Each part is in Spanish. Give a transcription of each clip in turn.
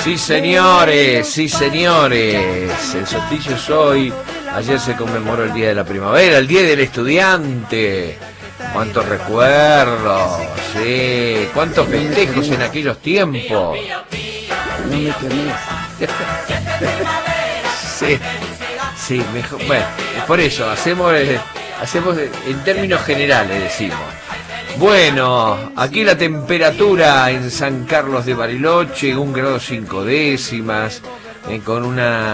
Sí, señores, sí, señores. El solsticio es hoy. Ayer se conmemoró el Día de la Primavera, el Día del Estudiante. Cuántos recuerdos, sí. Cuántos festejos en aquellos tiempos. No me tenés. Sí, sí, mejor. Bueno, por eso hacemos en términos generales, decimos. Bueno, aquí la temperatura en San Carlos de Bariloche, 1 grado 5 décimas, con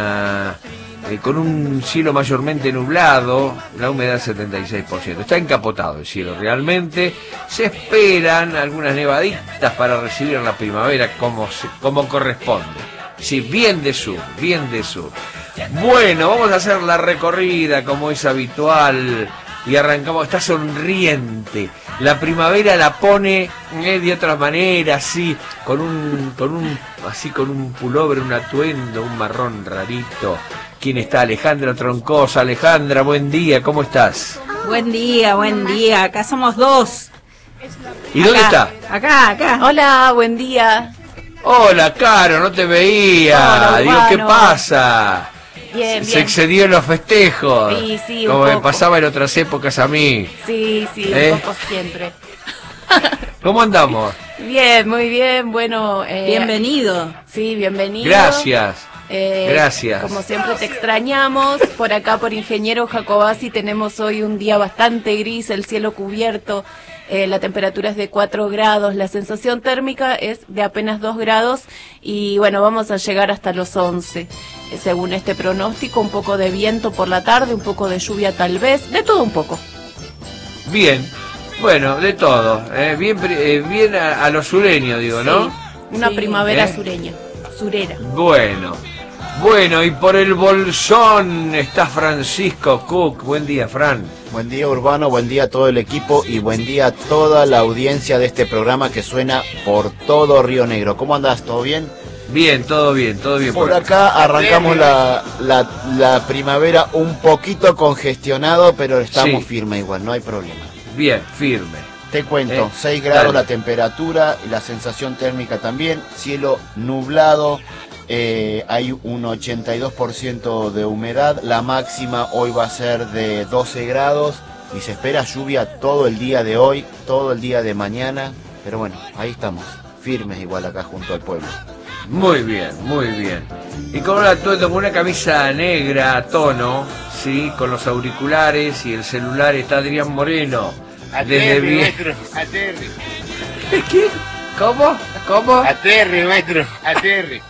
un cielo mayormente nublado, la humedad 76%. Está encapotado el cielo realmente. Se esperan algunas nevaditas para recibir la primavera como corresponde. Sí, bien de sur, bien de sur. Bueno, vamos a hacer la recorrida como es habitual. Y arrancamos, está sonriente. La primavera la pone de otra manera, así, con un pullover, un atuendo, un marrón rarito. ¿Quién está? Alejandra Troncosa. Alejandra, buen día, ¿cómo estás? Buen día, acá somos dos. ¿Y dónde está? Acá. Hola, buen día. Hola, Caro, no te veía. Hola, Digo, ¿qué pasa? Bien, Se excedió en los festejos. Sí, como un me poco. pasaba en otras épocas a mí. Sí, un poco siempre. ¿Cómo andamos? Bien, muy bien, bueno. Bienvenido. Sí, bienvenido. Gracias. Gracias. Como siempre te extrañamos. Por acá, por Ingeniero Jacobasi, tenemos hoy un día bastante gris, el cielo cubierto. La temperatura es de 4 grados, la sensación térmica es de apenas 2 grados y bueno, vamos a llegar hasta los 11. Según este pronóstico, un poco de viento por la tarde, un poco de lluvia tal vez, de todo un poco. Bien, bueno, de todo. Bien a lo sureño, digo, ¿no? Sí, una primavera surera. surera. Bueno, y por el Bolsón está Francisco Cook. Buen día, Fran. Buen día, Urbano, buen día a todo el equipo y buen día a toda la audiencia de este programa que suena por todo Río Negro. ¿Cómo andás? ¿Todo bien? Bien, todo bien. Por acá arrancamos la primavera un poquito congestionado, pero estamos firmes igual, no hay problema. Bien, firme. Te cuento, 6 grados dale. la temperatura y la sensación térmica también, cielo nublado. Hay un 82% de humedad, la máxima hoy va a ser de 12 grados y se espera lluvia todo el día de hoy, todo el día de mañana, pero bueno, ahí estamos, firmes igual acá junto al pueblo. Muy bien. Y con un atuendo, con una camisa negra a tono, sí, con los auriculares y el celular está Adrián Moreno. Aterri, maestro, aterri. ¿Qué? ¿Cómo? Aterri, maestro, aterri.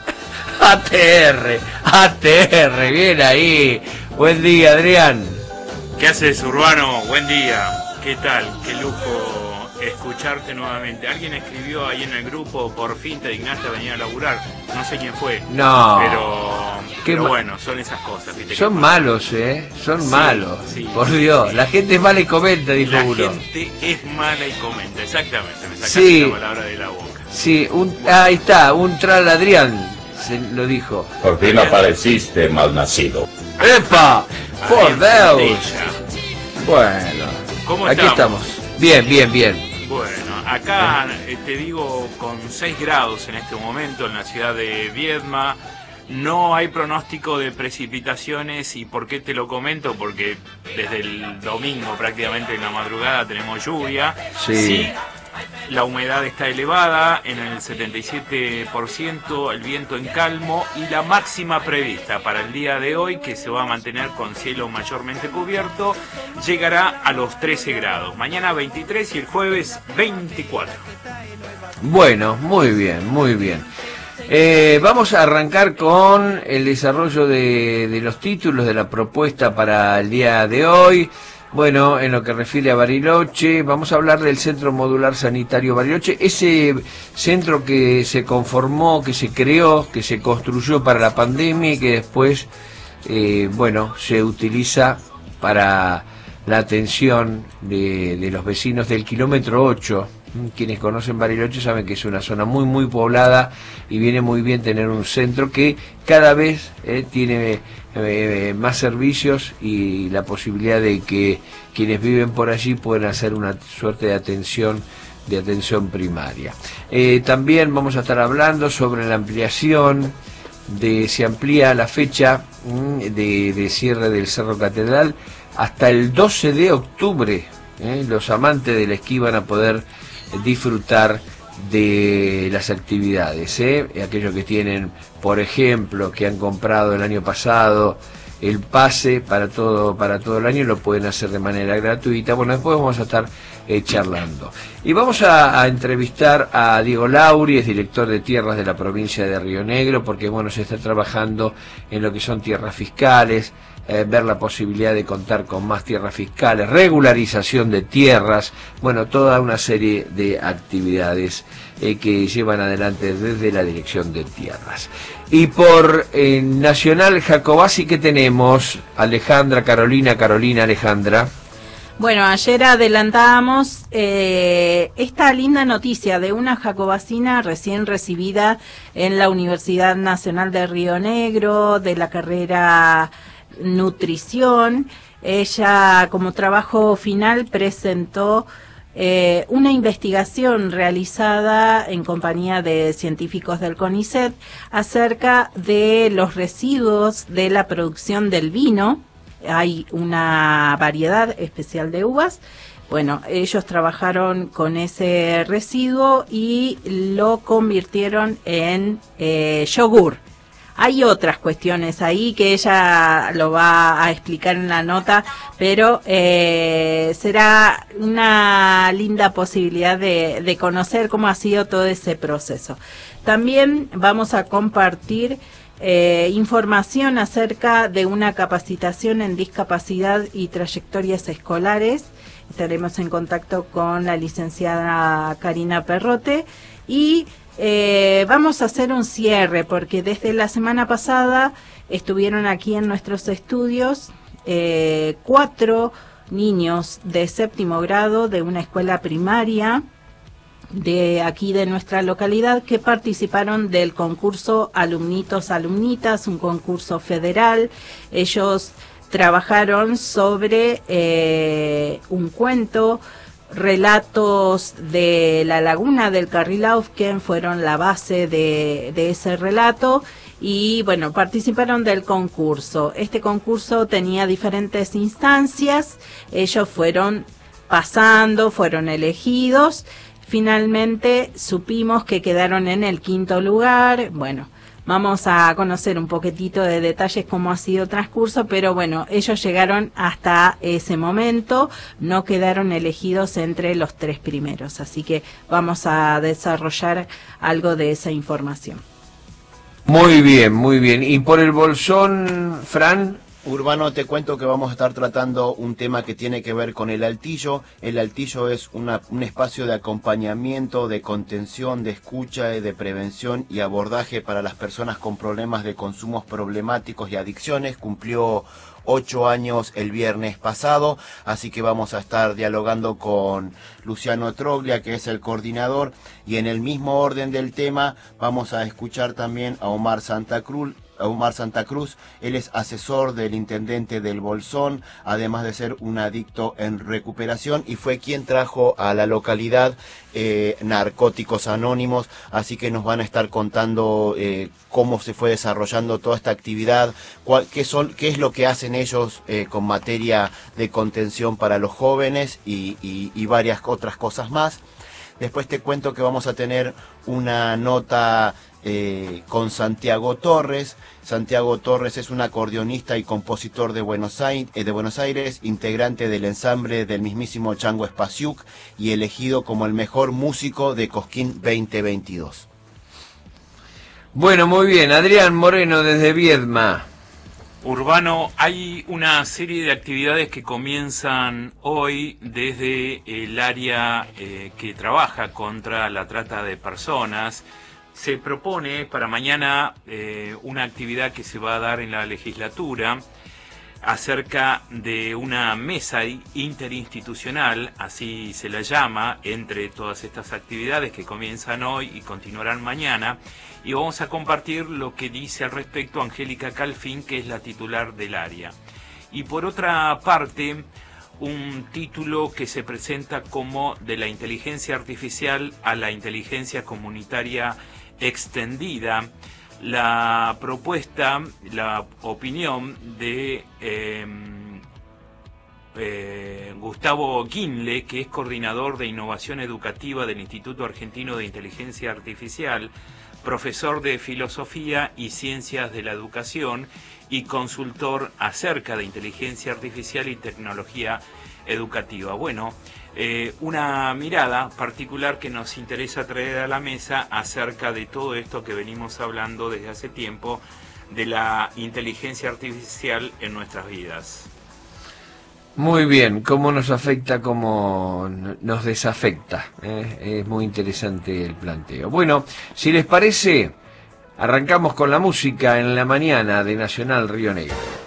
ATR, bien ahí. Buen día, Adrián. ¿Qué haces, Urbano? Buen día. ¿Qué tal? Qué lujo escucharte nuevamente. Alguien escribió ahí en el grupo, por fin te dignaste a venir a laburar. No sé quién fue. No. Pero bueno, son esas cosas. ¿Viste? Son malos, Son malos. Sí. Por Dios, la gente es mala y comenta, dijo La uno. gente es mala y comenta, exactamente. Me sacaste Sí. la palabra de la boca. Sí, ahí está, un tral Adrián. Se lo dijo. Por fin apareciste, malnacido. ¡Epa! ¡Por Dios! Bueno, ¿Cómo aquí estamos. Bien. Bueno, acá te digo con 6 grados en este momento en la ciudad de Viedma. No hay pronóstico de precipitaciones. ¿Y por qué te lo comento? Porque desde el domingo prácticamente en la madrugada tenemos lluvia. Sí. La humedad está elevada en el 77%, el viento en calmo y la máxima prevista para el día de hoy, que se va a mantener con cielo mayormente cubierto, llegará a los 13 grados. Mañana 23 y el jueves 24. Bueno, muy bien. Vamos a arrancar con el desarrollo de los títulos de la propuesta para el día de hoy. Bueno, en lo que refiere a Bariloche, vamos a hablar del Centro Modular Sanitario Bariloche, ese centro que se conformó, que se creó, que se construyó para la pandemia y que después, se utiliza para la atención de los vecinos del kilómetro 8. Quienes conocen Bariloche saben que es una zona muy poblada y viene muy bien tener un centro que cada vez tiene más servicios y la posibilidad de que quienes viven por allí puedan hacer una suerte de atención de atención primaria. También vamos a estar hablando sobre la ampliación se amplía la fecha de cierre del Cerro Catedral hasta el 12 de octubre. Los amantes del esquí van a poder disfrutar de las actividades. Aquellos que tienen, por ejemplo, que han comprado el año pasado el pase para todo el año, lo pueden hacer de manera gratuita. Bueno, después vamos a estar charlando. Y vamos a entrevistar a Diego Lauri, es director de tierras de la provincia de Río Negro, porque bueno, se está trabajando en lo que son tierras fiscales, ver la posibilidad de contar con más tierras fiscales, regularización de tierras, bueno, toda una serie de actividades que llevan adelante desde la Dirección de Tierras. Y por Nacional Jacobasi, ¿qué tenemos? Carolina, Alejandra. Bueno, ayer adelantábamos esta linda noticia de una jacobacina recién recibida en la Universidad Nacional de Río Negro, de la carrera Nutrición. Ella, como trabajo final, presentó una investigación realizada en compañía de científicos del CONICET acerca de los residuos de la producción del vino. Hay una variedad especial de uvas. Bueno, ellos trabajaron con ese residuo y lo convirtieron en yogur. Hay otras cuestiones ahí que ella lo va a explicar en la nota, pero será una linda posibilidad de conocer cómo ha sido todo ese proceso. También vamos a compartir información acerca de una capacitación en discapacidad y trayectorias escolares. Estaremos en contacto con la licenciada Karina Perrote y vamos a hacer un cierre porque desde la semana pasada estuvieron aquí en nuestros estudios 4 niños de 7º grado de una escuela primaria de aquí de nuestra localidad que participaron del concurso Alumnitos Alumnitas, un concurso federal. Ellos trabajaron sobre un cuento, relatos de la laguna del Carrilaufen fueron la base de ese relato y bueno, participaron del concurso. Este concurso tenía diferentes instancias, ellos fueron pasando, fueron elegidos. Finalmente supimos que quedaron en el 5º lugar. Bueno, vamos a conocer un poquitito de detalles cómo ha sido el transcurso, pero bueno, ellos llegaron hasta ese momento, no quedaron elegidos entre los 3 primeros, así que vamos a desarrollar algo de esa información. Muy bien, muy bien. ¿Y por el Bolsón, Fran? Urbano, te cuento que vamos a estar tratando un tema que tiene que ver con el altillo. El altillo es un espacio de acompañamiento, de contención, de escucha, de prevención y abordaje para las personas con problemas de consumos problemáticos y adicciones. Cumplió 8 años el viernes pasado, así que vamos a estar dialogando con Luciano Troglia, que es el coordinador, y en el mismo orden del tema vamos a escuchar también a Omar Santa Cruz. Él es asesor del intendente del Bolsón, además de ser un adicto en recuperación, y fue quien trajo a la localidad Narcóticos Anónimos, así que nos van a estar contando cómo se fue desarrollando toda esta actividad, qué es lo que hacen ellos con materia de contención para los jóvenes y varias otras cosas más. Después te cuento que vamos a tener una nota con Santiago Torres. Santiago Torres es un acordeonista y compositor de Buenos Aires, integrante del ensamble del mismísimo Chango Espasiuk y elegido como el mejor músico de Cosquín 2022. Bueno, muy bien. Adrián Moreno desde Viedma. Urbano, hay una serie de actividades que comienzan hoy desde el área que trabaja contra la trata de personas. Se propone para mañana una actividad que se va a dar en la legislatura acerca de una mesa interinstitucional, así se la llama, entre todas estas actividades que comienzan hoy y continuarán mañana. Y vamos a compartir lo que dice al respecto Angélica Calfín, que es la titular del área. Y por otra parte, un título que se presenta como de la inteligencia artificial a la inteligencia comunitaria extendida. La propuesta, la opinión de Gustavo Quinle, que es coordinador de innovación educativa del Instituto Argentino de Inteligencia Artificial, profesor de filosofía y ciencias de la educación y consultor acerca de inteligencia artificial y tecnología educativa. Bueno, una mirada particular que nos interesa traer a la mesa acerca de todo esto que venimos hablando desde hace tiempo, de la inteligencia artificial en nuestras vidas. Muy bien, cómo nos afecta, cómo nos desafecta. Es muy interesante el planteo. Bueno, si les parece, arrancamos con la música en la mañana de Nacional Río Negro.